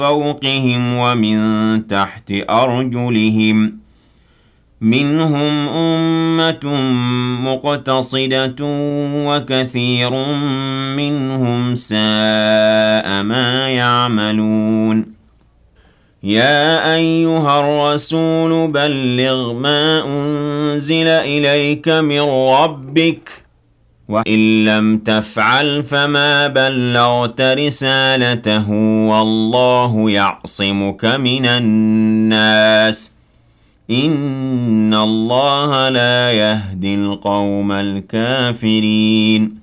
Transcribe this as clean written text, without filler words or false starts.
فوقهم ومن تحت أرجلهم منهم أمة مقتصدة وكثير منهم ساء ما يعملون يا أيها الرسول بلغ ما أنزل إليك من ربك وإن لم تفعل فما بلغت رسالته والله يعصمك من الناس إن الله لا يهدي القوم الكافرين